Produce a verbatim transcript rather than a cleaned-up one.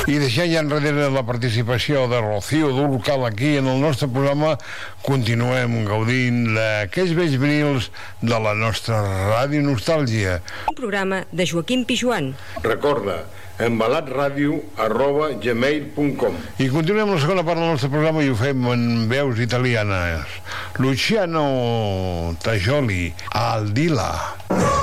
I deixant ja enrere la participació de Rocío Dúrcal aquí en el nostre programa, continuem gaudint d'aquells vells vinils de la nostra Ràdio Nostàlgia. Un programa de Joaquim Pijuan. Recorda, embalatradio arroba gmail punt com. I continuem la segona part del nostre programa i ho fem en veus italianes. Luciano Tajoli, Aldila.